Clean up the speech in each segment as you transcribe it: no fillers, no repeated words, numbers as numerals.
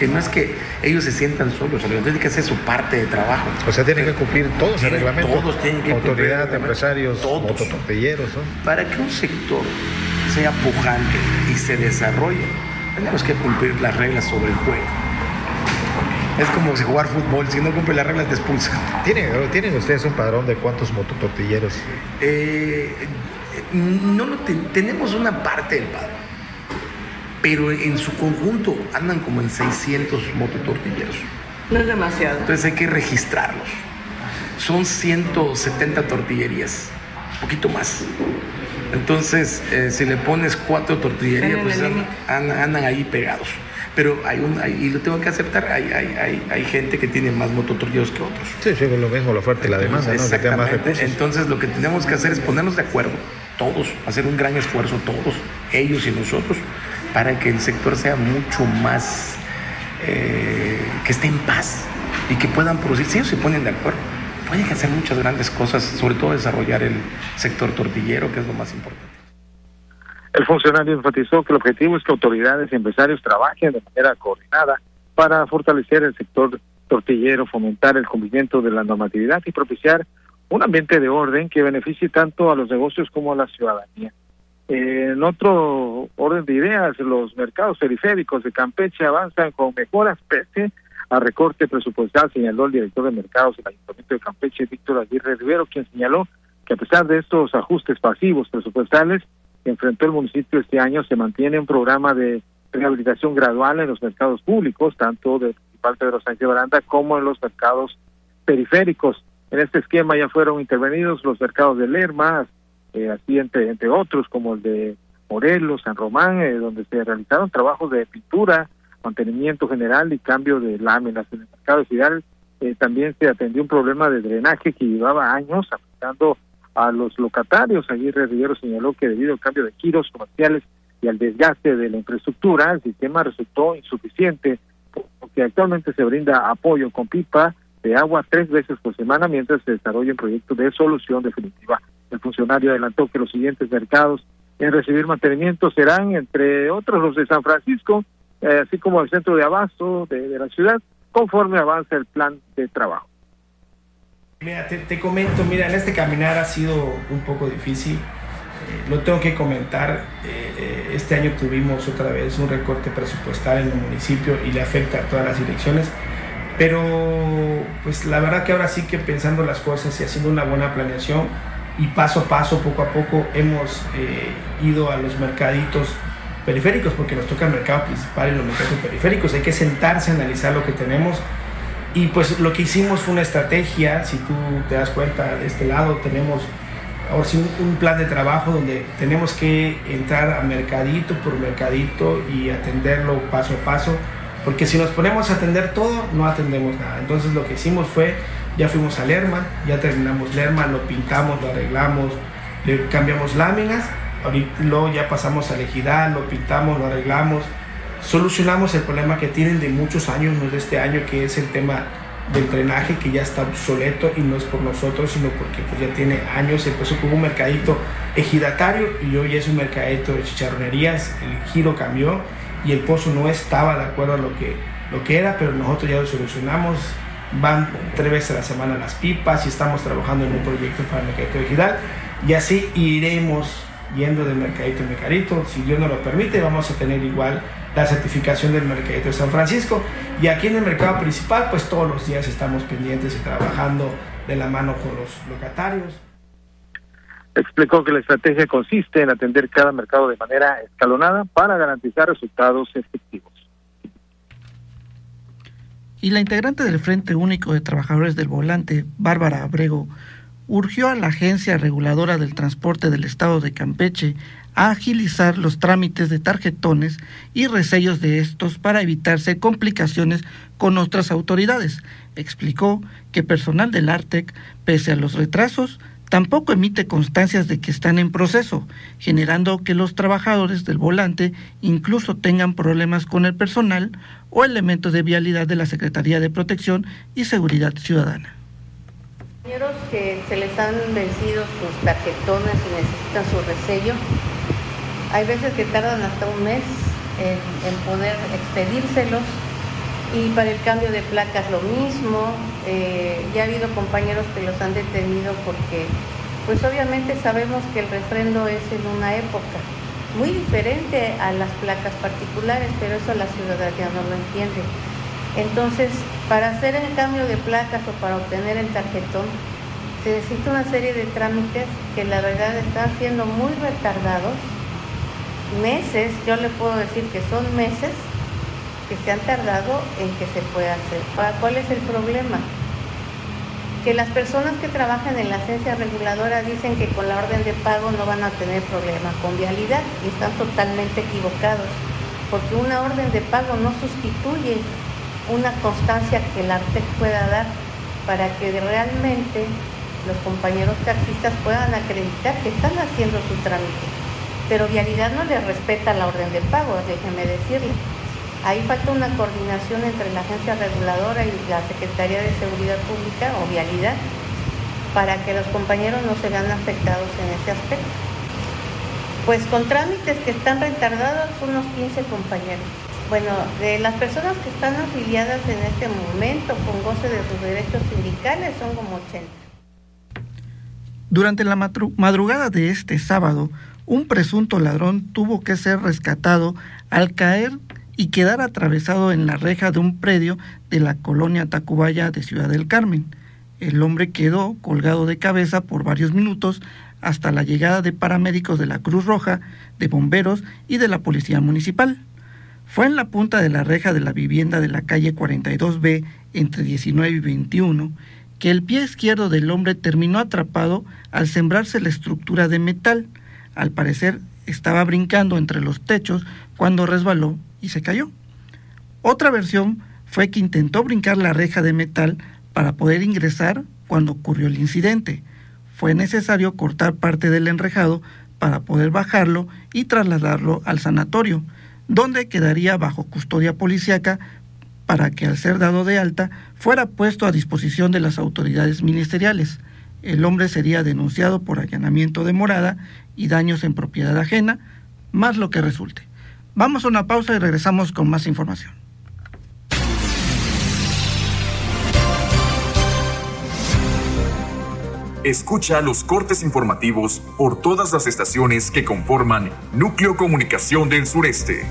Que no es que ellos se sientan solos, tienen que hacer su parte de trabajo. O sea, tienen que cumplir todos el reglamento. Todos tienen que cumplir. Autoridad, empresarios, mototortilleros, ¿no? Para que un sector sea pujante y se desarrolle, tenemos que cumplir las reglas sobre el juego. Es como si jugar fútbol, si no cumple las reglas te expulsan. ¿Tienen ustedes un padrón de cuántos mototortilleros? Tenemos una parte del padrón, pero en su conjunto andan como en 600 mototortilleros. No es demasiado. Entonces hay que registrarlos. Son 170 tortillerías, un poquito más. Entonces, si le pones 4 tortillerías, pues andan ahí pegados. Pero y lo tengo que aceptar, hay gente que tiene más mototortilleros que otros. Sí, lo mismo la oferta y la demanda, ¿no? Que tenga más recursos. Entonces lo que tenemos que hacer es ponernos de acuerdo, todos, hacer un gran esfuerzo, todos, ellos y nosotros, para que el sector sea mucho más, que esté en paz y que puedan producir. Si ellos se ponen de acuerdo, pueden hacer muchas grandes cosas, sobre todo desarrollar el sector tortillero, que es lo más importante. El funcionario enfatizó que el objetivo es que autoridades y empresarios trabajen de manera coordinada para fortalecer el sector tortillero, fomentar el cumplimiento de la normatividad y propiciar un ambiente de orden que beneficie tanto a los negocios como a la ciudadanía. En otro orden de ideas, los mercados periféricos de Campeche avanzan con mejoras pese a recorte presupuestal, señaló el director de mercados del Ayuntamiento de Campeche, Víctor Aguirre Rivero, quien señaló que a pesar de estos ajustes pasivos presupuestales que enfrentó el municipio este año, se mantiene un programa de rehabilitación gradual en los mercados públicos, tanto del principal Pedro Sánchez Baranda como en los mercados periféricos. En este esquema ya fueron intervenidos los mercados de Lerma, así entre otros, como el de Morelos, San Román, donde se realizaron trabajos de pintura, mantenimiento general y cambio de láminas. En el mercado de Fidal también se atendió un problema de drenaje que llevaba años afectando a los locatarios. Aguirre Rivero señaló que debido al cambio de giros comerciales y al desgaste de la infraestructura, el sistema resultó insuficiente, porque actualmente se brinda apoyo con pipa de agua 3 veces por semana mientras se desarrolla un proyecto de solución definitiva. El funcionario adelantó que los siguientes mercados en recibir mantenimiento serán, entre otros, los de San Francisco, así como el centro de abasto de la ciudad, conforme avanza el plan de trabajo. Mira, te comento, en este caminar ha sido un poco difícil, lo tengo que comentar, este año tuvimos otra vez un recorte presupuestal en el municipio y le afecta a todas las direcciones, pero pues la verdad que ahora sí que pensando las cosas y haciendo una buena planeación y paso a paso, poco a poco, hemos ido a los mercaditos periféricos, porque nos toca el mercado principal y los mercados periféricos, hay que sentarse a analizar lo que tenemos. Y pues lo que hicimos fue una estrategia. Si tú te das cuenta, de este lado tenemos ahora sí un plan de trabajo donde tenemos que entrar a mercadito por mercadito y atenderlo paso a paso, porque si nos ponemos a atender todo, no atendemos nada. Entonces lo que hicimos fue, ya fuimos a Lerma, ya terminamos Lerma, lo pintamos, lo arreglamos, le cambiamos láminas, ahorita luego ya pasamos a Ejidal, lo pintamos, lo arreglamos, solucionamos el problema que tienen de muchos años, no es de este año, que es el tema del drenaje, que ya está obsoleto, y no es por nosotros, sino porque pues ya tiene años. Empezó como un mercadito ejidatario y hoy es un mercadito de chicharronerías. El giro cambió y el pozo no estaba de acuerdo a lo que era, pero nosotros ya lo solucionamos. Van 3 veces a la semana las pipas y estamos trabajando en un proyecto para el mercadito de Ejidal, y así iremos yendo de mercadito en mercadito. Si Dios nos lo permite, vamos a tener igual la certificación del mercadito de San Francisco, y aquí en el mercado principal pues todos los días estamos pendientes y trabajando de la mano con los locatarios. Explicó que la estrategia consiste en atender cada mercado de manera escalonada para garantizar resultados efectivos. Y la integrante del Frente Único de Trabajadores del Volante, Bárbara Abrego, urgió a la Agencia Reguladora del Transporte del Estado de Campeche a agilizar los trámites de tarjetones y resellos de estos para evitarse complicaciones con otras autoridades. Explicó que personal del Artec, pese a los retrasos, tampoco emite constancias de que están en proceso, generando que los trabajadores del volante incluso tengan problemas con el personal o elementos de vialidad de la Secretaría de Protección y Seguridad Ciudadana. Compañeros que se les han vencido sus tarjetones y necesitan su resello, hay veces que tardan hasta un mes en poder expedírselos, Y para el cambio de placas lo mismo. Ya ha habido compañeros que los han detenido porque, pues obviamente sabemos que el refrendo es en una época muy diferente a las placas particulares, pero eso la ciudadanía no lo entiende. Entonces, para hacer el cambio de placas o para obtener el tarjetón, se necesita una serie de trámites que la verdad están siendo muy retardados. Meses, yo le puedo decir que son meses que se han tardado en que se pueda hacer. ¿Cuál es el problema? Que las personas que trabajan en la agencia reguladora dicen que con la orden de pago no van a tener problema con vialidad, y están totalmente equivocados, porque una orden de pago no sustituye una constancia que el ARTEC pueda dar para que realmente los compañeros taxistas puedan acreditar que están haciendo su trámite. Pero vialidad no les respeta la orden de pago, déjeme decirle. Ahí falta una coordinación entre la agencia reguladora y la Secretaría de Seguridad Pública o Vialidad para que los compañeros no se vean afectados en ese aspecto. Pues con trámites que están retardados, unos 15 compañeros. Bueno, de las personas que están afiliadas en este momento con goce de sus derechos sindicales son como 80. Durante la madrugada de este sábado, un presunto ladrón tuvo que ser rescatado al caer y quedar atravesado en la reja de un predio de la colonia Tacubaya de Ciudad del Carmen. El hombre quedó colgado de cabeza por varios minutos hasta la llegada de paramédicos de la Cruz Roja, de bomberos y de la Policía Municipal. Fue en la punta de la reja de la vivienda de la calle 42B, entre 19 y 21, que el pie izquierdo del hombre terminó atrapado al sembrarse la estructura de metal. Al parecer estaba brincando entre los techos cuando resbaló y se cayó. Otra versión fue que intentó brincar la reja de metal para poder ingresar cuando ocurrió el incidente. Fue necesario cortar parte del enrejado para poder bajarlo y trasladarlo al sanatorio, donde quedaría bajo custodia policíaca para que, al ser dado de alta, fuera puesto a disposición de las autoridades ministeriales. El hombre sería denunciado por allanamiento de morada y daños en propiedad ajena, más lo que resulte. Vamos a una pausa y regresamos con más información. Escucha los cortes informativos por todas las estaciones que conforman Núcleo Comunicación del Sureste.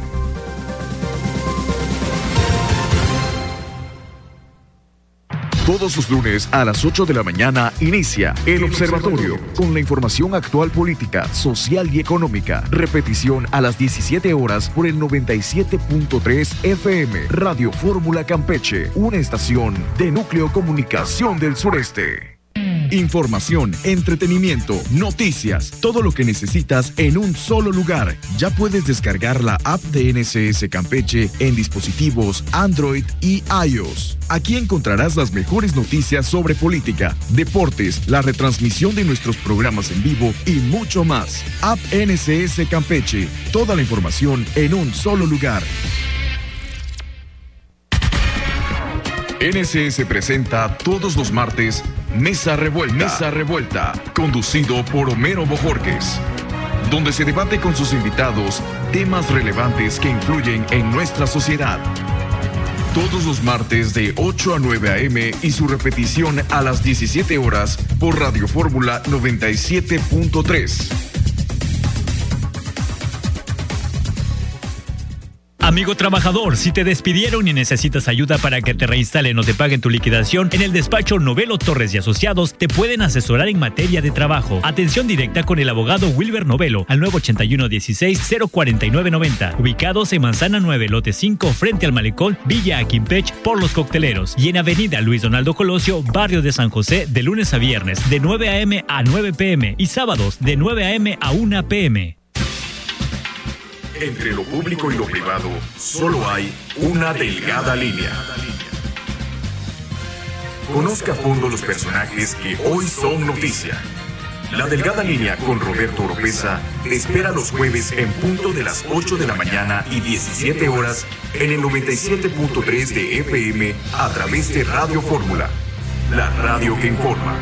Todos los lunes a las 8 de la mañana inicia El Observatorio, con la información actual política, social y económica. Repetición a las 17 horas por el 97.3 FM, Radio Fórmula Campeche, una estación de Núcleo Comunicación del Sureste. Información, entretenimiento, noticias, todo lo que necesitas en un solo lugar. Ya puedes descargar la app de NSS Campeche en dispositivos Android y iOS. Aquí encontrarás las mejores noticias sobre política, deportes, la retransmisión de nuestros programas en vivo y mucho más. App NSS Campeche, toda la información en un solo lugar. NSS presenta todos los martes Mesa Revuelta, conducido por Homero Bojorquez, donde se debate con sus invitados temas relevantes que influyen en nuestra sociedad. Todos los martes de 8 a 9 a.m. y su repetición a las 17 horas por Radio Fórmula 97.3. Amigo trabajador, si te despidieron y necesitas ayuda para que te reinstalen o te paguen tu liquidación, en el despacho Novelo Torres y Asociados te pueden asesorar en materia de trabajo. Atención directa con el abogado Wilber Novelo al 981-16-04990, ubicados en Manzana 9, lote 5, frente al Malecón, Villa Aquimpech, por Los Cocteleros, y en Avenida Luis Donaldo Colosio, barrio de San José, de lunes a viernes, de 9 a.m. a 9 p.m. y sábados, de 9 a.m. a 1 p.m. Entre lo público y lo privado, solo hay una delgada línea. Conozca a fondo los personajes que hoy son noticia. La delgada línea con Roberto Oropesa te espera los jueves en punto de las 8 de la mañana y 17 horas en el 97.3 de FM a través de Radio Fórmula, la radio que informa.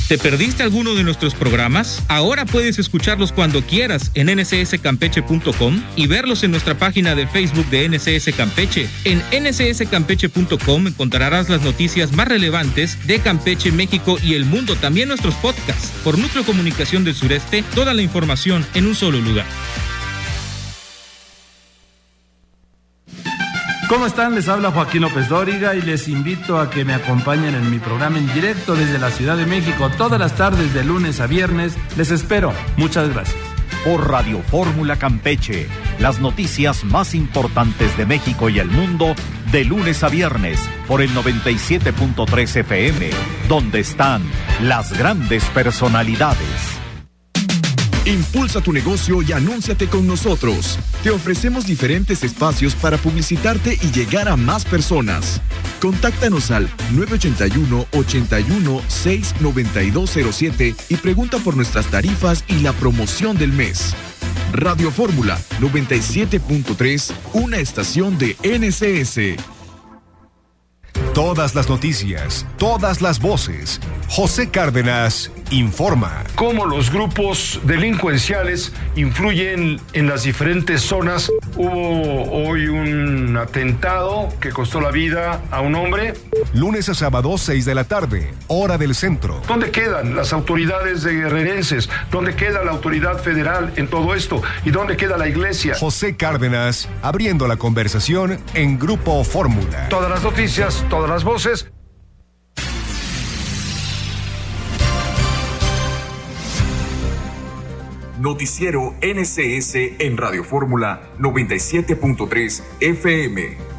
¿Te perdiste alguno de nuestros programas? Ahora puedes escucharlos cuando quieras en ncscampeche.com y verlos en nuestra página de Facebook de NCS Campeche. En ncscampeche.com encontrarás las noticias más relevantes de Campeche, México y el mundo. También nuestros podcasts. Por Núcleo Comunicación del Sureste, toda la información en un solo lugar. ¿Cómo están? Les habla Joaquín López Dóriga y les invito a que me acompañen en mi programa en directo desde la Ciudad de México todas las tardes de lunes a viernes. Les espero. Muchas gracias. Por Radio Fórmula Campeche, las noticias más importantes de México y el mundo de lunes a viernes por el 97.3 FM, donde están las grandes personalidades. Impulsa tu negocio y anúnciate con nosotros. Te ofrecemos diferentes espacios para publicitarte y llegar a más personas. Contáctanos al 981-81-69207 y pregunta por nuestras tarifas y la promoción del mes. Radio Fórmula 97.3, una estación de NCS. Todas las noticias, todas las voces. José Cárdenas informa. Cómo los grupos delincuenciales influyen en las diferentes zonas. Hubo hoy un atentado que costó la vida a un hombre. Lunes a sábado, 6 de la tarde, hora del centro. ¿Dónde quedan las autoridades guerrerenses? ¿Dónde queda la autoridad federal en todo esto? ¿Y dónde queda la iglesia? José Cárdenas, abriendo la conversación en Grupo Fórmula. Todas las noticias, todas las voces. Noticiero NCS en Radio Fórmula 97.3 FM.